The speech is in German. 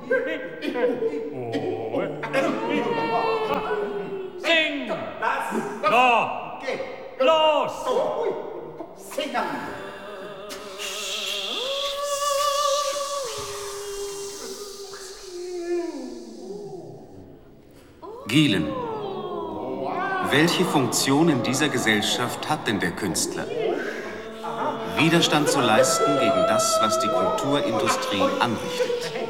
Sing! No! Los! Singen! Gielen. Welche Funktion in dieser Gesellschaft hat denn der Künstler? Widerstand zu leisten gegen das, was die Kulturindustrie anrichtet.